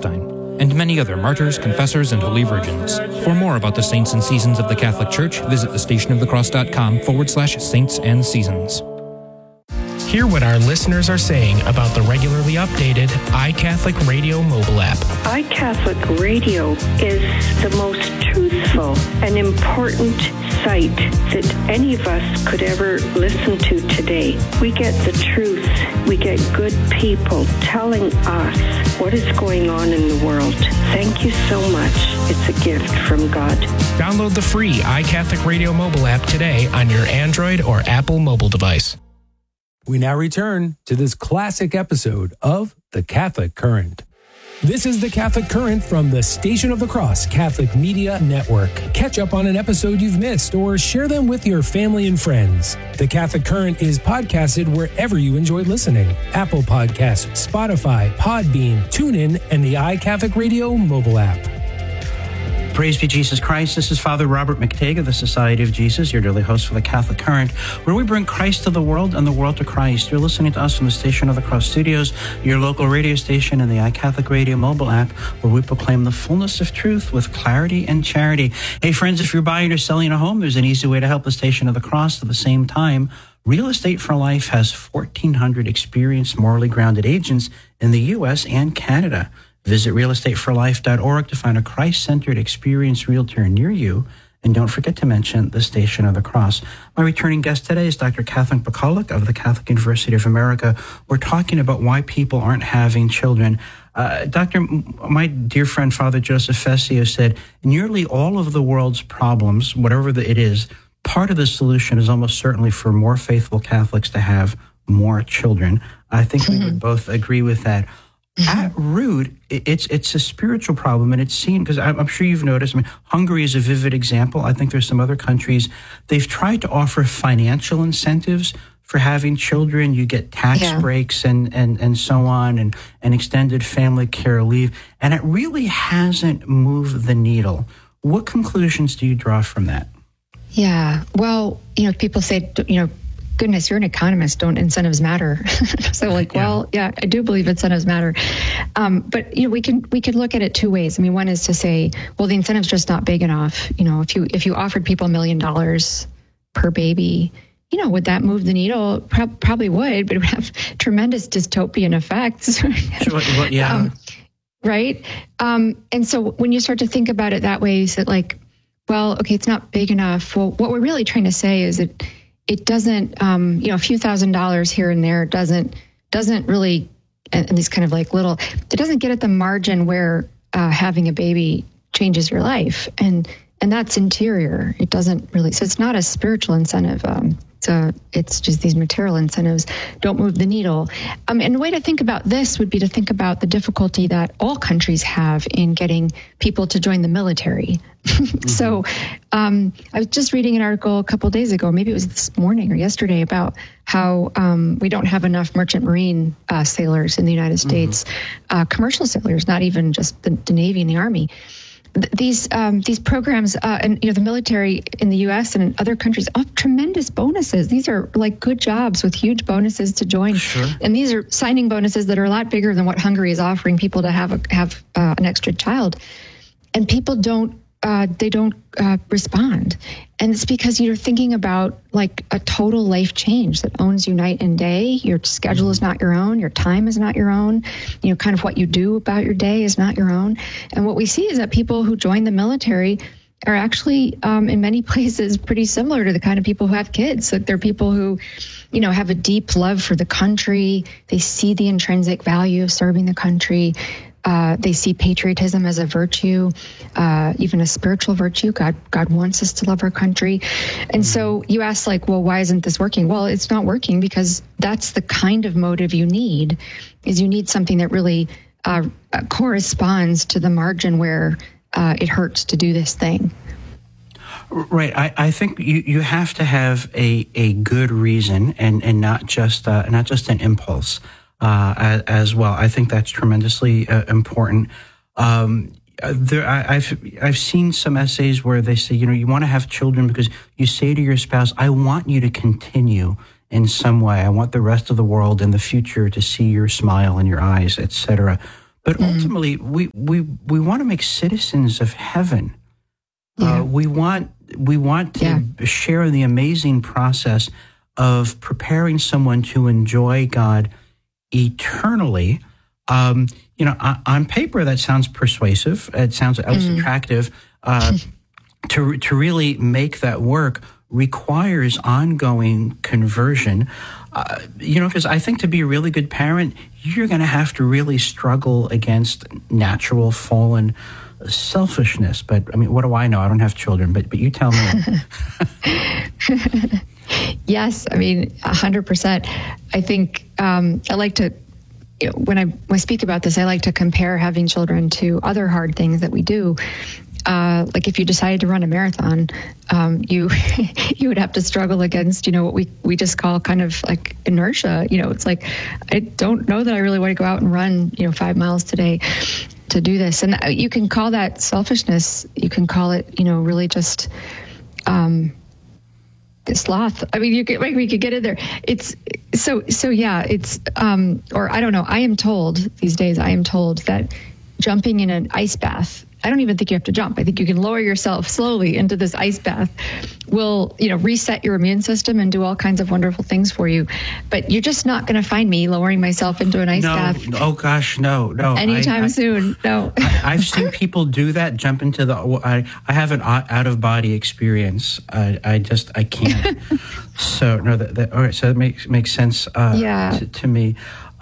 Palestine, and many other martyrs, confessors, and holy virgins. For more about the saints and seasons of the Catholic Church, visit thestationofthecross.com/saints and seasons. Hear what our listeners are saying about the regularly updated iCatholic Radio mobile app. iCatholic Radio is the most truthful and important site that any of us could ever listen to today. We get the truth. We get good people telling us what is going on in the world. Thank you so much. It's a gift from God. Download the free iCatholic Radio mobile app today on your Android or Apple mobile device. We now return to this classic episode of The Catholic Current. This is The Catholic Current from the Station of the Cross Catholic Media Network. Catch up on an episode you've missed or share them with your family and friends. The Catholic Current is podcasted wherever you enjoy listening. Apple Podcasts, Spotify, Podbean, TuneIn, and the iCatholic Radio mobile app. Praise be Jesus Christ. This is Father Robert McTague of the Society of Jesus, your daily host for the Catholic Current, where we bring Christ to the world and the world to Christ. You're listening to us from the Station of the Cross Studios, your local radio station, and the iCatholic Radio mobile app, where we proclaim the fullness of truth with clarity and charity. Hey, friends, if you're buying or selling a home, there's an easy way to help the Station of the Cross. At the same time, Real Estate for Life has 1,400 experienced, morally grounded agents in the U.S. and Canada. Visit realestateforlife.org to find a Christ-centered, experienced realtor near you. And don't forget to mention the Station of the Cross. My returning guest today is Dr. Kathleen Pakaluk of the Catholic University of America. We're talking about why people aren't having children. Doctor, my dear friend, Father Joseph Fessio said, nearly all of the world's problems, whatever it is, part of the solution is almost certainly for more faithful Catholics to have more children. I think we would both agree with that. At root, it's a spiritual problem, and it's seen, because I'm sure you've noticed, Hungary is a vivid example. I think there's some other countries. They've tried to offer financial incentives for having children. You get tax breaks and so on, and extended family care leave, and it really hasn't moved the needle. What conclusions do you draw from that? Yeah, well, people say, goodness, you're an economist. Don't incentives matter? So I do believe incentives matter. But we could look at it two ways. One is to say, well, the incentive's just not big enough. If you offered people $1 million per baby, would that move the needle? Probably would, but it would have tremendous dystopian effects. Right? And so when you start to think about it that way, you said it's not big enough. Well, what we're really trying to say is that it doesn't, a few $1,000s here and there doesn't really, and these kind of it doesn't get at the margin where having a baby changes your life. And that's interior. It doesn't really, so it's not a spiritual incentive. So it's just these material incentives don't move the needle. And the way to think about this would be to think about the difficulty that all countries have in getting people to join the military. So I was just reading an article a couple of days ago, maybe it was this morning or yesterday, about how we don't have enough merchant marine sailors in the United States, commercial sailors, not even just the Navy and the Army. These programs and the military in the U.S. and in other countries offer tremendous bonuses. These are good jobs with huge bonuses to join, and these are signing bonuses that are a lot bigger than what Hungary is offering people to have an extra child. And people don't respond, and it's because you're thinking about a total life change that owns you night and day. Your schedule is not your own. Your time is not your own. Kind of what you do about your day is not your own. And what we see is that people who join the military are actually, in many places, pretty similar to the kind of people who have kids. They're people who, have a deep love for the country. They see the intrinsic value of serving the country. They see patriotism as a virtue, even a spiritual virtue. God wants us to love our country. And so you ask, why isn't this working? Well, it's not working because that's the kind of motive you need, is you need something that really corresponds to the margin where it hurts to do this thing. Right. I think you have to have a good reason and not just an impulse. As well. I think that's tremendously important. I've seen some essays where they say, you want to have children because you say to your spouse, I want you to continue in some way. I want the rest of the world in the future to see your smile in your eyes, etc. But ultimately, we want to make citizens of heaven. Yeah. We want to share in the amazing process of preparing someone to enjoy God eternally. On paper, that sounds persuasive. It sounds at least attractive. To really make that work requires ongoing conversion. Because I think to be a really good parent, you're going to have to really struggle against natural fallen selfishness. But I mean, what do I know? I don't have children, but you tell me. Yes, I mean, 100%. I think I like to, when I speak about this, I like to compare having children to other hard things that we do. Like if you decided to run a marathon, you would have to struggle against, what we just call kind of like inertia. It's like, I don't know that I really want to go out and run, 5 miles today to do this. And you can call that selfishness. You can call it, really just sloth. I mean, we could get in there. It's yeah, it's, or I don't know. I am told these days, that jumping in an ice bath, I don't even think you have to jump. I think you can lower yourself slowly into this ice bath will, reset your immune system and do all kinds of wonderful things for you. But you're just not going to find me lowering myself into an ice bath. Oh gosh, no. Anytime soon. No. I've seen people do that, jump into I have an out of body experience. I can't. So no, that all right. So that makes sense. To me.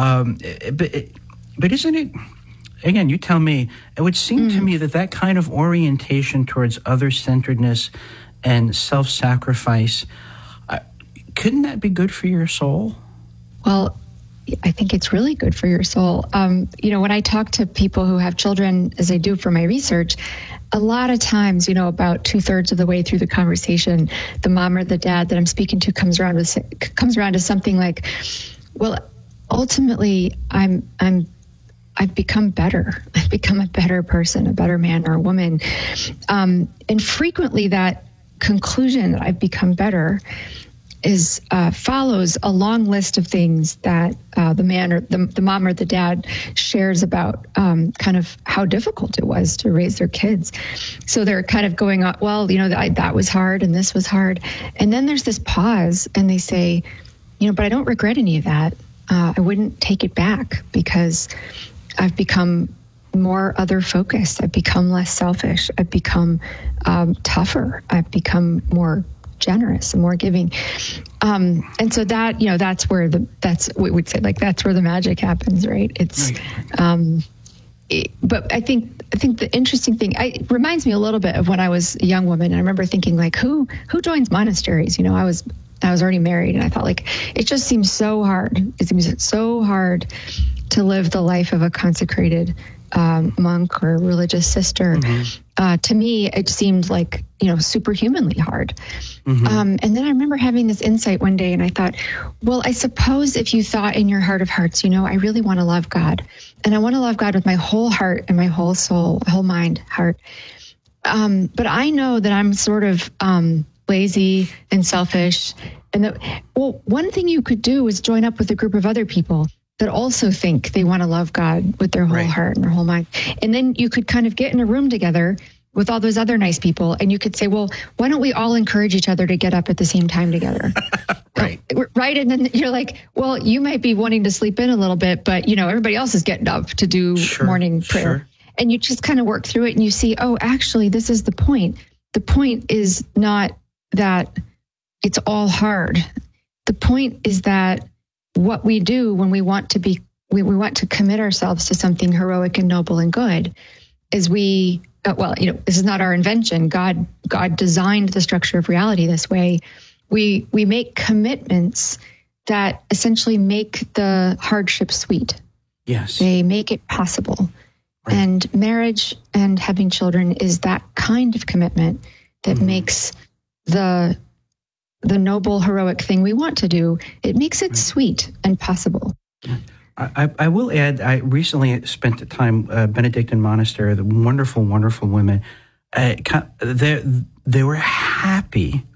But isn't it? Again, you tell me. It would seem to me that kind of orientation towards other-centeredness and self-sacrifice, couldn't that be good for your soul? Well, I think it's really good for your soul. When I talk to people who have children, as I do for my research, a lot of times, about 2/3 of the way through the conversation, the mom or the dad that I'm speaking to comes around to something like, "Well, ultimately, I've become better. I've become a better person, a better man or a woman." And frequently that conclusion that I've become better follows a long list of things that the man or the mom or the dad shares about kind of how difficult it was to raise their kids. So they're kind of going on, well, that was hard and this was hard. And then there's this pause and they say, but I don't regret any of that. I wouldn't take it back because I've become more other focused. I've become less selfish. I've become tougher. I've become more generous and more giving. And so that, that's where that's what we'd say, like, that's where the magic happens, right? It's, but I think the interesting thing, it reminds me a little bit of when I was a young woman. And I remember thinking, like, who joins monasteries? I was already married and I thought, like, it just seems so hard. It seems so hard to live the life of a consecrated monk or religious sister. To me, it seemed like, superhumanly hard. And then I remember having this insight one day and I thought, well, I suppose if you thought in your heart of hearts, I really want to love God and I want to love God with my whole heart and my whole soul, whole mind, heart. But I know that I'm sort of lazy and selfish. And one thing you could do is join up with a group of other people that also think they want to love God with their whole heart and their whole mind. And then you could kind of get in a room together with all those other nice people and you could say, well, why don't we all encourage each other to get up at the same time together? Right. And then you're like, well, you might be wanting to sleep in a little bit, but everybody else is getting up to do morning prayer. And you just kind of work through it and you see, oh, actually, this is the point. The point is not that it's all hard. The point is that what we do when we want to commit ourselves to something heroic and noble and good is this is not our invention. God designed the structure of reality this way. We make commitments that essentially make the hardship sweet. Yes. They make it possible. Right. And marriage and having children is that kind of commitment that makes the noble, heroic thing we want to do, it makes it sweet and possible. I will add, I recently spent the time Benedictine monastery, the wonderful, wonderful women. They were happy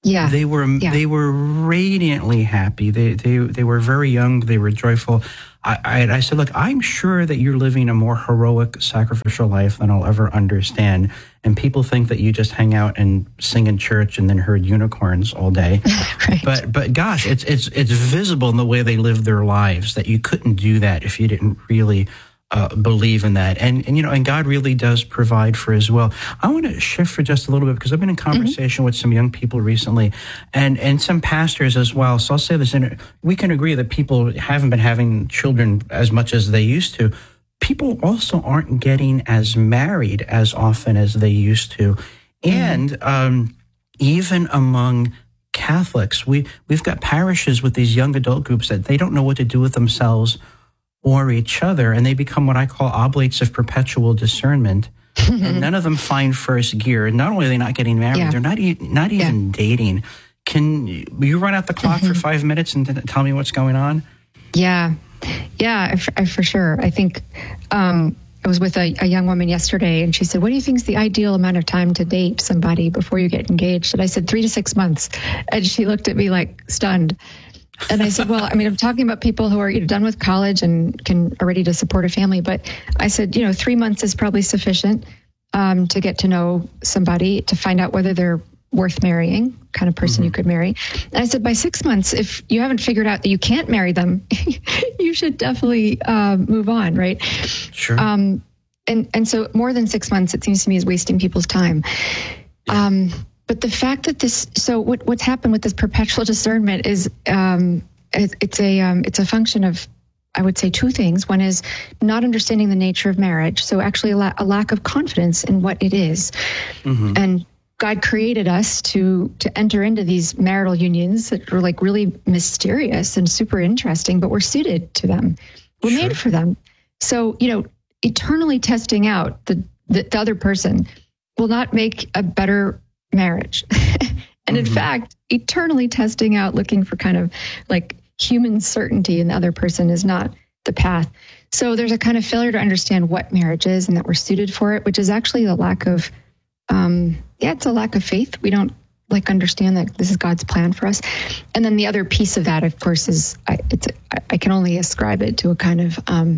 Yeah. They were radiantly happy. They were very young. They were joyful. I said, look, I'm sure that you're living a more heroic, sacrificial life than I'll ever understand. And people think that you just hang out and sing in church and then herd unicorns all day. Right. But gosh, it's visible in the way they live their lives that you couldn't do that if you didn't really believe in that. And God really does provide for His will. I want to shift for just a little bit because I've been in conversation with some young people recently and some pastors as well. So I'll say this, we can agree that people haven't been having children as much as they used to. People also aren't getting as married as often as they used to. And even among Catholics, we've got parishes with these young adult groups that they don't know what to do with themselves or each other, and they become what I call oblates of perpetual discernment. And none of them find first gear. Not only are they not getting married, they're not even dating. Can you run out the clock for 5 minutes and tell me what's going on? Yeah, for sure. I think I was with a young woman yesterday, and she said, "What do you think is the ideal amount of time to date somebody before you get engaged?" And I said, 3 to 6 months. And she looked at me like stunned. And I said, well, I mean, I'm talking about people who are done with college and are ready to support a family. But I said, 3 months is probably sufficient to get to know somebody, to find out whether they're worth marrying, kind of person you could marry. And I said, by 6 months, if you haven't figured out that you can't marry them, you should definitely move on, right? Sure. And so more than 6 months, it seems to me, is wasting people's time. Yeah. But the fact that what's happened with this perpetual discernment is it's a function of, I would say, two things. One is not understanding the nature of marriage, so actually a lack of confidence in what it is. And God created us to enter into these marital unions that are like really mysterious and super interesting, but we're suited to them. We're made for them. So eternally testing out the other person will not make a better marriage. And in fact, eternally testing out, looking for kind of like human certainty in the other person is not the path. So there's a kind of failure to understand what marriage is and that we're suited for it, which is actually the lack of, it's a lack of faith. We don't understand that this is God's plan for us. And then the other piece of that, of course, is I can only ascribe it to a kind of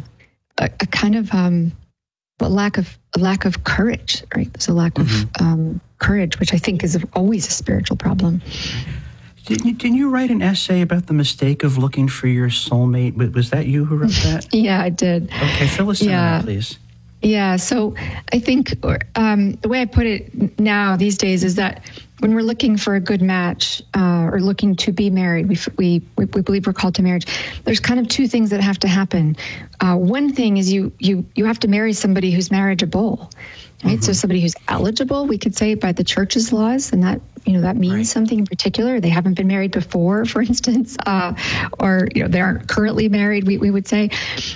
a lack of courage, right? There's a lack of courage, which I think is always a spiritual problem. Didn't you write an essay about the mistake of looking for your soulmate? Was that you who wrote that? Yeah, I did. Okay, fill us in on that, please. Yeah, so I think the way I put it now these days is that when we're looking for a good match or looking to be married, we believe we're called to marriage. There's kind of two things that have to happen. One thing is you have to marry somebody who's marriageable, right? So somebody who's eligible, we could say, by the church's laws, and that that means something in particular. They haven't been married before, for instance, or they aren't currently married. We would say.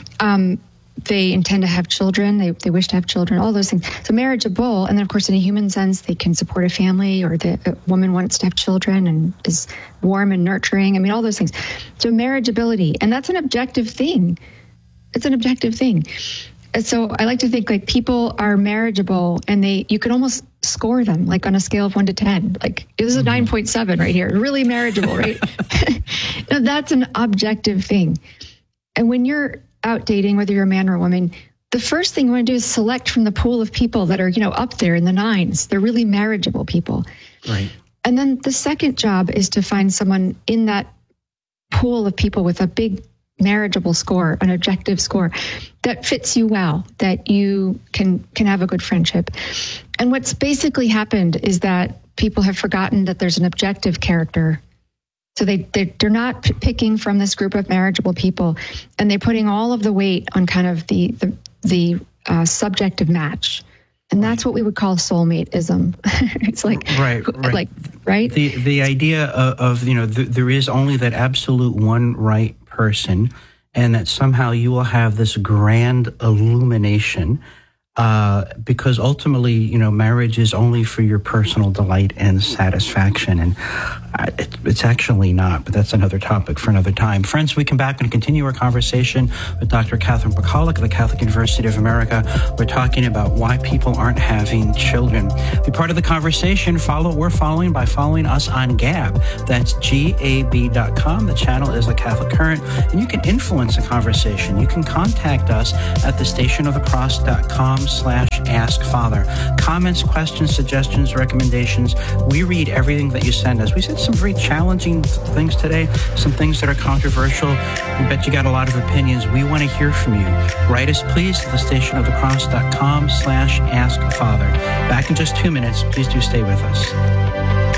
They intend to have children. They wish to have children, all those things. So marriageable, and then, of course, in a human sense, they can support a family, or the woman wants to have children and is warm and nurturing. I mean, all those things. So marriageability, and that's an objective thing. It's an objective thing. And so I like to think like people are marriageable, and you can almost score them like on a scale of 1 to 10. Like this is a 9.7 right here. Really marriageable, right? Now, that's an objective thing. And when you're out dating, whether you're a man or a woman, the first thing you want to do is select from the pool of people that are, up there in the 9s. They're really marriageable people. Right. And then the second job is to find someone in that pool of people with a big marriageable score, an objective score that fits you well, that you can have a good friendship. And what's basically happened is that people have forgotten that there's an objective character. So they're not picking from this group of marriageable people, and they're putting all of the weight on kind of the subjective match, and that's what we would call soulmateism. It's like right. The idea of there is only that absolute one right person, and that somehow you will have this grand illumination because ultimately, marriage is only for your personal delight and satisfaction. And it's actually not, but that's another topic for another time. Friends, we come back and continue our conversation with Dr. Catherine Pachalik of the Catholic University of America. We're talking about why people aren't having children. Be part of the conversation. We're following by following us on Gab. That's GAB.com. The channel is The Catholic Current, and you can influence the conversation. You can contact us at thestationofthecross.com/askfather. Comments, questions, suggestions, recommendations. We read everything that you send us. We said some very challenging things today, some things that are controversial. I bet you got a lot of opinions. We want to hear from you. Write us, please, to thestationofthecross.com/askfather. Back in just 2 minutes. Please do stay with us.